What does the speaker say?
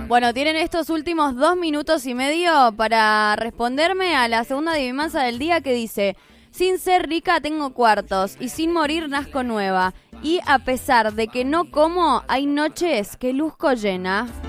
Bueno, tienen estos últimos 2 minutos y medio para responderme a la segunda adivinanza del día que dice: sin ser rica tengo cuartos y sin morir nazco nueva. Y a pesar de que no como, hay noches que luzco llena.